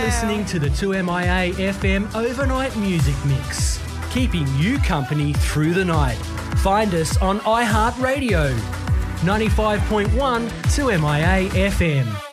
listening to the 2MIA FM Overnight Music Mix, keeping you company through the night. Find us on iHeartRadio, 95.1 2MIA FM.